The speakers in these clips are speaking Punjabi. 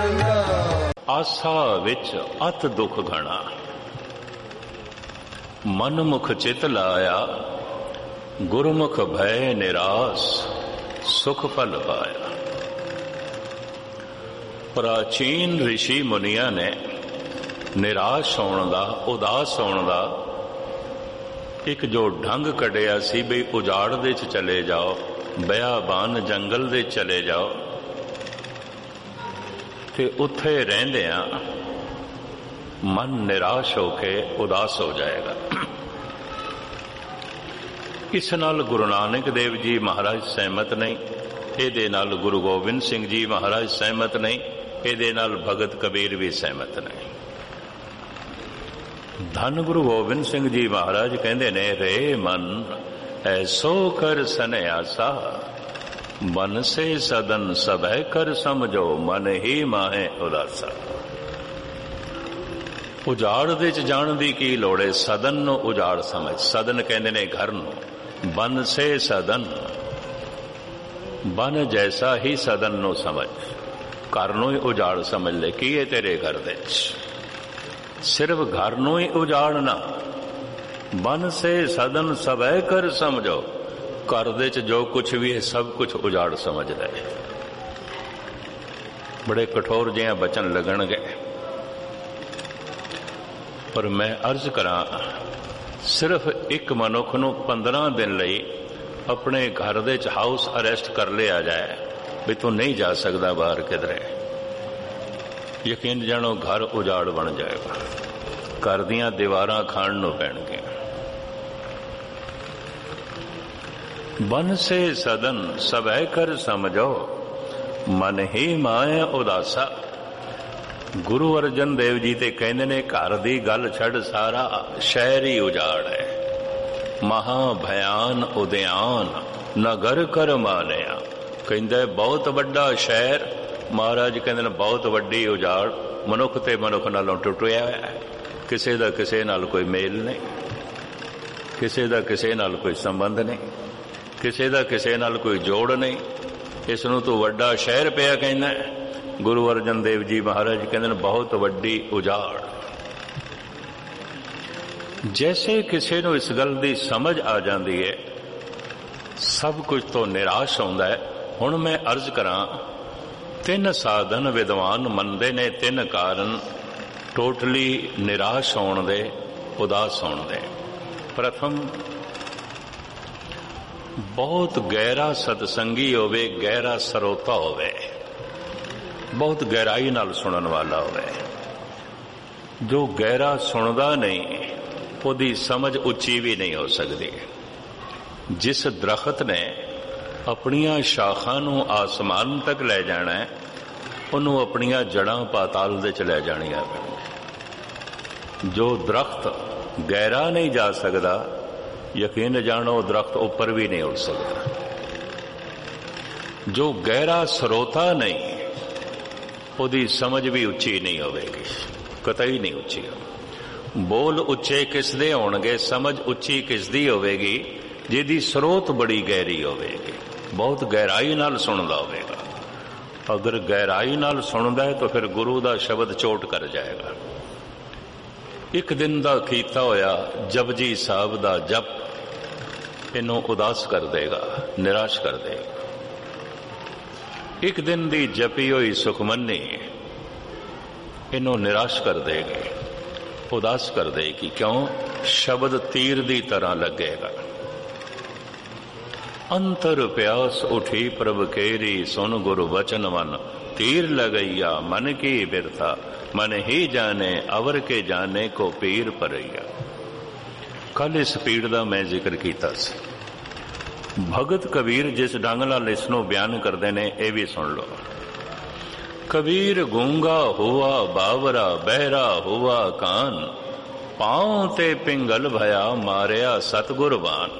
ਆਸਾ ਵਿੱਚ ਅਤ ਦੁਖ ਘਣਾ, ਮਨ ਮੁਖ ਚਿਤ ਲਾਇਆ, ਗੁਰਮੁਖ ਭੈ ਨਿਰਾਸ, ਸੁਖ ਫਲ ਪਾਇਆ। ਪ੍ਰਾਚੀਨ ਰਿਸ਼ੀ ਮੁਨੀਆਂ ਨੇ ਨਿਰਾਸ਼ ਹੋਣ ਦਾ, ਉਦਾਸ ਹੋਣ ਦਾ ਇੱਕ ਜੋ ਢੰਗ ਕੱਢਿਆ ਸੀ ਬਈ ਉਜਾੜ ਦੇ ਚ ਚਲੇ ਜਾਓ, ਬਿਆਬਾਨ ਜੰਗਲ ਦੇ ਚਲੇ ਜਾਓ ਤੇ ਉੱਥੇ ਰਹਿੰਦਿਆਂ ਮਨ ਨਿਰਾਸ਼ ਹੋ ਕੇ ਉਦਾਸ ਹੋ ਜਾਏਗਾ। ਇਸ ਨਾਲ ਗੁਰੂ ਨਾਨਕ ਦੇਵ ਜੀ ਮਹਾਰਾਜ ਸਹਿਮਤ ਨਹੀਂ, ਇਹਦੇ ਨਾਲ ਗੁਰੂ ਗੋਬਿੰਦ ਸਿੰਘ ਜੀ ਮਹਾਰਾਜ ਸਹਿਮਤ ਨਹੀਂ, ਇਹਦੇ ਨਾਲ ਭਗਤ ਕਬੀਰ ਵੀ ਸਹਿਮਤ ਨਹੀਂ। ਧੰਨ ਗੁਰੂ ਗੋਬਿੰਦ ਸਿੰਘ ਜੀ ਮਹਾਰਾਜ ਕਹਿੰਦੇ ਨੇ, ਰੇ ਮਨ ਐਸੋ ਕਰ ਸਨਿਆਸਾ, ਮਨ ਸੇ ਸਦਨ ਸਭੈ ਕਰ ਸਮਝੋ, ਮਨ ਹੀ ਮਾਹੇ ਉਦਾਸਾ। ਉਜਾੜ ਦੇ ਚ ਜਾਣ ਦੀ ਕੀ ਲੋੜ ਹੈ, ਸਦਨ ਨੂੰ ਉਜਾੜ ਸਮਝ। ਸਦਨ ਕਹਿੰਦੇ ਨੇ ਘਰ ਨੂੰ, ਬਨ ਸੇ ਸਦਨ, ਬਨ ਜੈਸਾ ਹੀ ਸਦਨ ਨੂੰ ਸਮਝ, ਘਰ ਨੂੰ ਹੀ ਉਜਾੜ ਸਮਝ ਲੈ। ਕੀ ਹੈ ਤੇਰੇ ਘਰ ਦੇ ਚ? ਸਿਰਫ ਘਰ ਨੂੰ ਹੀ ਉਜਾੜਨਾ। ਬਨ ਸੇ ਸਦਨ ਸਭੈ ਕਰ ਸਮਝੋ, ਘਰ ਦੇ ਚ ਜੋ ਕੁਛ ਵੀ ਹੈ ਸਭ ਕੁਛ ਉਜਾੜ ਸਮਝ ਲੈ। ਬੜੇ ਕਠੋਰ ਜਿਹਾ ਬਚਨ ਲੱਗਣਗੇ, ਪਰ ਮੈਂ ਅਰਜ਼ ਕਰਾਂ, ਸਿਰਫ ਇੱਕ ਮਨੁੱਖ ਨੂੰ 15 ਦਿਨ ਲਈ ਆਪਣੇ ਘਰ ਦੇ ਚ ਹਾਊਸ ਅਰੈਸਟ ਕਰ ਲਿਆ ਜਾਏ ਵੀ ਤੂੰ ਨਹੀਂ ਜਾ ਸਕਦਾ ਬਾਹਰ ਕਿਧਰੇ, ਯਕੀਨ ਜਾਣੋ ਘਰ ਉਜਾੜ ਬਣ ਜਾਏਗਾ, ਘਰ ਦੀਆਂ ਦੀਵਾਰਾਂ ਖਾਣ ਨੂੰ ਪੈਣਗੀਆਂ। ਬਨ ਸੇ ਸਦਨ ਸਭੈ ਕਰ ਸਮਝੋ, ਮਨ ਹੀ ਮਾਇਆ ਉਦਾਸਾ। ਗੁਰੂ ਅਰਜਨ ਦੇਵ ਜੀ ਤੇ ਕਹਿੰਦੇ ਨੇ, ਘਰ ਦੀ ਗੱਲ ਛੱਡ, ਸਾਰਾ ਸ਼ਹਿਰ ਹੀ ਉਜਾੜ ਹੈ। ਮਹਾ ਭਿਆਨ ਉਦਿਆਨ ਨਗਰ ਕਰ ਮਾਨਿਆ। ਕਹਿੰਦਾ ਬਹੁਤ ਵੱਡਾ ਸ਼ਹਿਰ, ਮਹਾਰਾਜ ਕਹਿੰਦੇ ਨੇ ਬਹੁਤ ਵੱਡੀ ਉਜਾੜ। ਮਨੁੱਖ ਤੇ ਮਨੁੱਖ ਨਾਲੋਂ ਟੁੱਟਿਆ ਹੈ, ਕਿਸੇ ਦਾ ਕਿਸੇ ਨਾਲ ਕੋਈ ਮੇਲ ਨਹੀਂ, ਕਿਸੇ ਦਾ ਕਿਸੇ ਨਾਲ ਕੋਈ ਸੰਬੰਧ ਨਹੀਂ, ਕਿਸੇ ਦਾ ਕਿਸੇ ਨਾਲ ਕੋਈ ਜੋੜ ਨਹੀਂ। ਇਸ ਨੂੰ ਤੂੰ ਵੱਡਾ ਸ਼ਹਿਰ ਪਿਆ ਕਹਿੰਦਾ। ਗੁਰੂ ਅਰਜਨ ਦੇਵ ਜੀ ਮਹਾਰਾਜ ਕਹਿੰਦੇ ਨੇ ਬਹੁਤ ਵੱਡੀ ਉਜਾੜ। ਜੈਸੇ ਕਿਸੇ ਨੂੰ ਇਸ ਗੱਲ ਦੀ ਸਮਝ ਆ ਜਾਂਦੀ ਹੈ, ਸਭ ਕੁਝ ਤੋਂ ਨਿਰਾਸ਼ ਹੁੰਦਾ ਹੈ। ਹੁਣ ਮੈਂ ਅਰਜ਼ ਕਰਾਂ, 3 ਸਾਧਨ ਵਿਦਵਾਨ ਮੰਨਦੇ ਨੇ, 3 ਕਾਰਨ ਟੋਟਲੀ ਨਿਰਾਸ਼ ਹੋਣ ਦੇ, ਉਦਾਸ ਹੋਣ ਦੇ। ਪ੍ਰਥਮ, ਬਹੁਤ ਗਹਿਰਾ ਸਤਸੰਗੀ ਹੋਵੇ, ਗਹਿਰਾ ਸਰੋਤਾ ਹੋਵੇ, ਬਹੁਤ ਗਹਿਰਾਈ ਨਾਲ ਸੁਣਨ ਵਾਲਾ ਹੋਵੇ। ਜੋ ਗਹਿਰਾ ਸੁਣਦਾ ਨਹੀਂ, ਉਹਦੀ ਸਮਝ ਉੱਚੀ ਵੀ ਨਹੀਂ ਹੋ ਸਕਦੀ। ਜਿਸ ਦਰਖਤ ਨੇ ਆਪਣੀਆਂ ਸ਼ਾਖਾਂ ਨੂੰ ਆਸਮਾਨ ਤੱਕ ਲੈ ਜਾਣਾ ਹੈ, ਉਹਨੂੰ ਆਪਣੀਆਂ ਜੜਾਂ ਪਾਤਾਲ ਦੇ ਚ ਲੈ ਜਾਣੀਆਂ ਪੈਣ। ਜੋ ਦਰਖਤ ਗਹਿਰਾ ਨਹੀਂ ਜਾ ਸਕਦਾ, ਯਕੀਨ ਜਾਣੋ ਉਹ ਦਰਖਤ ਉੱਪਰ ਵੀ ਨਹੀਂ ਉੱਡ ਸਕਦਾ। ਜੋ ਗਹਿਰਾ ਸਰੋਤਾ ਨਹੀਂ, ਉਹਦੀ ਸਮਝ ਵੀ ਉੱਚੀ ਨਹੀਂ ਹੋਵੇਗੀ, ਕਤਈ ਨਹੀਂ ਉੱਚੀ ਹੋਵੇਗੀ। ਬੋਲ ਉੱਚੇ ਕਿਸ ਦੇ ਹੋਣਗੇ, ਸਮਝ ਉੱਚੀ ਕਿਸ ਦੀ ਹੋਵੇਗੀ? ਜਿਹਦੀ ਸਰੋਤ ਬੜੀ ਗਹਿਰੀ ਹੋਵੇਗੀ, ਬਹੁਤ ਗਹਿਰਾਈ ਨਾਲ ਸੁਣਦਾ ਹੋਵੇਗਾ। ਅਗਰ ਗਹਿਰਾਈ ਨਾਲ ਸੁਣਦਾ ਹੈ ਤਾਂ ਫਿਰ ਗੁਰੂ ਦਾ ਸ਼ਬਦ ਚੋਟ ਕਰ ਜਾਏਗਾ। ਇੱਕ ਦਿਨ ਦਾ ਕੀਤਾ ਹੋਇਆ ਜਪਜੀ ਸਾਹਿਬ ਦਾ ਜਪ ਇਹਨੂੰ ਉਦਾਸ ਕਰ ਦੇਗਾ, ਨਿਰਾਸ਼ ਕਰ ਦੇਗਾ। ਇੱਕ ਦਿਨ ਦੀ ਜਪੀ ਹੋਈ ਸੁਖਮਨੀ ਇਹਨੂੰ ਨਿਰਾਸ਼ ਕਰ ਦੇਗੀ, ਉਦਾਸ ਕਰ ਦੇਗੀ। ਕਿਉਂ? ਸ਼ਬਦ ਤੀਰ ਦੀ ਤਰ੍ਹਾਂ ਲੱਗੇਗਾ। ਅੰਤਰ ਪਿਆਸ ਉਠੀ ਪ੍ਰਭ ਕੇਰੀ, ਸੁਨ ਗੁਰੂ ਬਚਨ ਮਨ, तीर लगैया मन की बिरथा, मन ही जाने अवर के जाने को पीर परैया। कल इस पीड़ का मैं जिक्र किया सी। भगत कबीर जिस ढंग नाल इसनूं बयान करते ने, यह भी सुन लो। कबीर गूंगा हुआ बावरा, बहरा हुआ कान, पांव ते पिंगल भया, मारिया सतगुर बाण।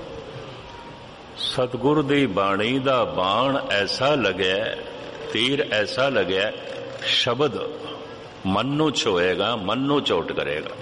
सतगुर दी बाणी दा बाण ऐसा लग्या, तीर ऐसा लग्या, शब्द मन नूं छोएगा, मन नूं चोट करेगा।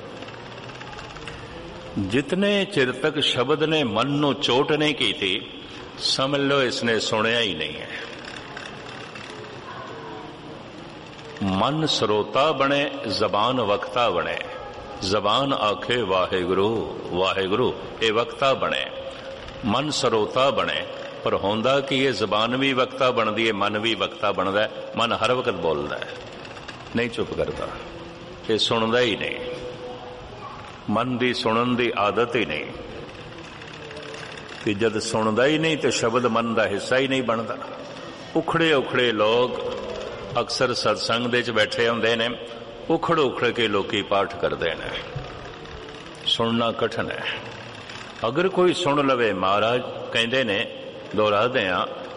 जितने चिर तक शब्द ने मन नूं चोट नहीं की थी, समझ लो इसने सुनिया ही नहीं है। मन ਸਰੋਤਾ बने ਜ਼ਬਾਨ वक्ता बने। ਜ਼ਬਾਨ आखे वाहेगुरु वाहेगुरु, ये वक्ता बने। मन ਸਰੋਤਾ बने, पर होंदा कि ये जबान भी वक्ता बनती है, मन भी वक्ता बनता है। मन हर वक्त बोलता है, नहीं चुप करता, ये सुनता ही नहीं। मन की सुनन की आदत ही नहीं कि जब सुनता ही नहीं तो शब्द मन का हिस्सा ही नहीं बनता। उखड़े उखड़े लोग अक्सर सत्संग दे च बैठे होंदे ने, उखड़ उखड़ के लोकी पाठ करते हैं। सुनना कठिन है। अगर कोई सुन लवे, महाराज कहते ने, दोहराते हैं,